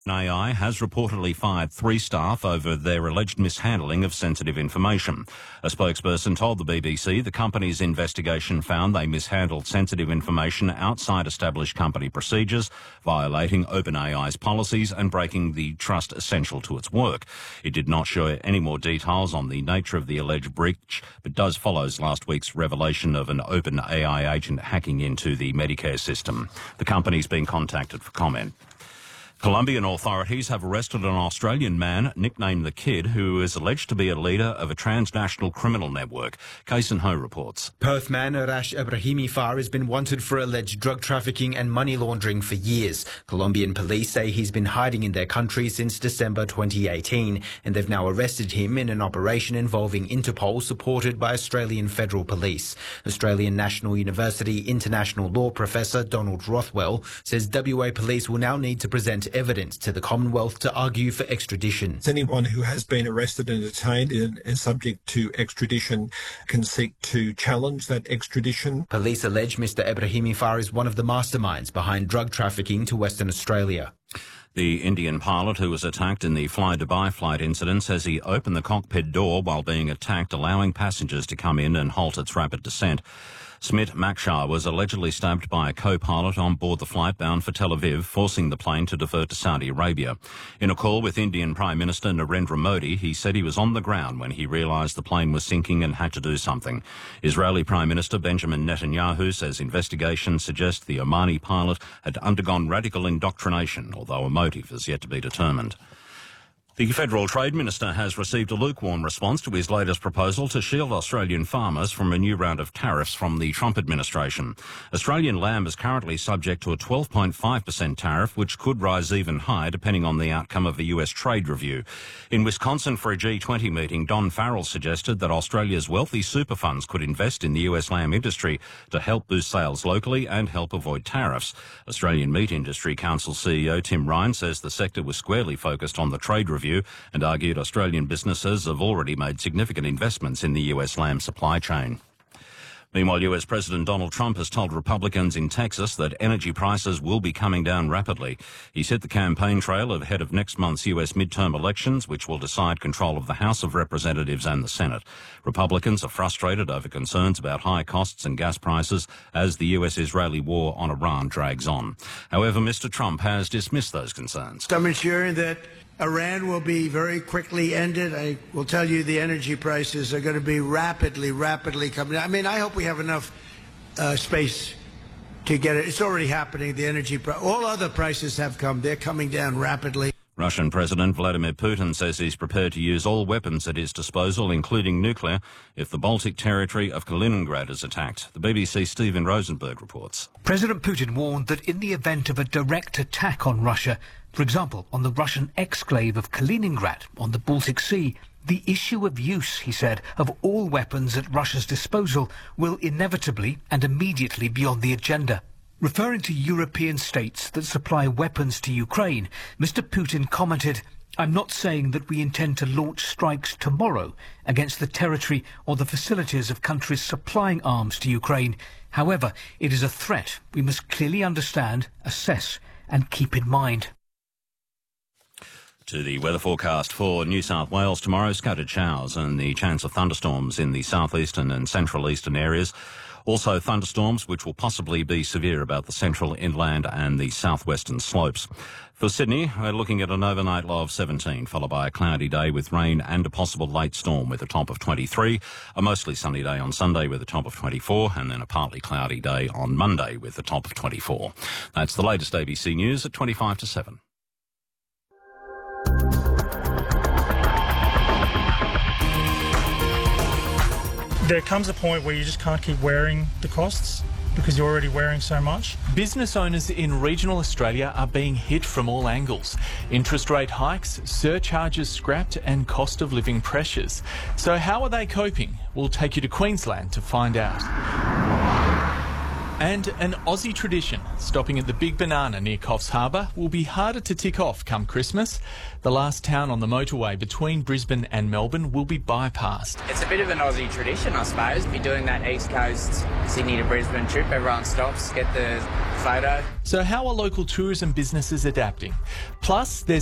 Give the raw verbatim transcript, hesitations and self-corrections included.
A I has reportedly fired three staff over their alleged mishandling of sensitive information. A spokesperson told the B B C the company's investigation found they mishandled sensitive information outside established company procedures, violating OpenAI's policies and breaking the trust essential to its work. It did not show any more details on the nature of the alleged breach, but does follow last week's revelation of an OpenAI agent hacking into the Medicare system. The company's been contacted for comment. Colombian authorities have arrested an Australian man nicknamed the Kid, who is alleged to be a leader of a transnational criminal network. Kason Ho reports. Perth man Arash Ebrahimi Far has been wanted for alleged drug trafficking and money laundering for years. Colombian police say he's been hiding in their country since December twenty eighteen, and they've now arrested him in an operation involving Interpol, supported by Australian Federal Police. Australian National University international law professor Donald Rothwell says W A police will now need to present evidence to the Commonwealth to argue for extradition. Anyone who has been arrested and detained and is subject to extradition can seek to challenge that extradition. Police allege Mister Ebrahimi Far is one of the masterminds behind drug trafficking to Western Australia. The Indian pilot who was attacked in the Fly Dubai flight incident says he opened the cockpit door while being attacked, allowing passengers to come in and halt its rapid descent. Smit Makshar was allegedly stabbed by a co-pilot on board the flight bound for Tel Aviv, forcing the plane to divert to Saudi Arabia. In a call with Indian Prime Minister Narendra Modi, he said he was on the ground when he realised the plane was sinking and had to do something. Israeli Prime Minister Benjamin Netanyahu says investigations suggest the Omani pilot had undergone radical indoctrination, although a motive is yet to be determined. The Federal Trade Minister has received a lukewarm response to his latest proposal to shield Australian farmers from a new round of tariffs from the Trump administration. Australian lamb is currently subject to a twelve point five percent tariff, which could rise even higher depending on the outcome of a U S trade review. In Wisconsin for a G twenty meeting, Don Farrell suggested that Australia's wealthy super funds could invest in the U S lamb industry to help boost sales locally and help avoid tariffs. Australian Meat Industry Council C E O Tim Ryan says the sector was squarely focused on the trade review and argued Australian businesses have already made significant investments in the U S lamb supply chain. Meanwhile, U S President Donald Trump has told Republicans in Texas that energy prices will be coming down rapidly. He's hit the campaign trail ahead of next month's U S midterm elections, which will decide control of the House of Representatives and the Senate. Republicans are frustrated over concerns about high costs and gas prices as the U S-Israeli war on Iran drags on. However, Mister Trump has dismissed those concerns. I'm ensuring that Iran will be very quickly ended. I will tell you the energy prices are going to be rapidly, rapidly coming down. I mean, I hope we have enough uh, space to get it. It's already happening. The energy, pri- all other prices have come. They're coming down rapidly. Russian President Vladimir Putin says he's prepared to use all weapons at his disposal, including nuclear, if the Baltic territory of Kaliningrad is attacked. The B B C's Stephen Rosenberg reports. President Putin warned that in the event of a direct attack on Russia, for example, on the Russian exclave of Kaliningrad on the Baltic Sea, the issue of use, he said, of all weapons at Russia's disposal will inevitably and immediately be on the agenda. Referring to European states that supply weapons to Ukraine, Mister Putin commented, "I'm not saying that we intend to launch strikes tomorrow against the territory or the facilities of countries supplying arms to Ukraine. However, it is a threat we must clearly understand, assess and keep in mind." To the weather forecast for New South Wales tomorrow, scattered showers and the chance of thunderstorms in the southeastern and central eastern areas. Also thunderstorms which will possibly be severe about the central inland and the southwestern slopes. For Sydney, we're looking at an overnight low of seventeen, followed by a cloudy day with rain and a possible late storm with a top of twenty-three, a mostly sunny day on Sunday with a top of twenty-four, and then a partly cloudy day on Monday with a top of twenty-four. That's the latest A B C News at twenty-five to seven. There comes a point where you just can't keep wearing the costs because you're already wearing so much. Business owners in regional Australia are being hit from all angles. Interest rate hikes, surcharges scrapped and cost of living pressures. So how are they coping? We'll take you to Queensland to find out. And an Aussie tradition, stopping at the Big Banana near Coffs Harbour, will be harder to tick off come Christmas. The last town on the motorway between Brisbane and Melbourne will be bypassed. It's a bit of an Aussie tradition, I suppose. Be doing that East Coast, Sydney to Brisbane trip. Everyone stops, get the photo. So how are local tourism businesses adapting? Plus, there's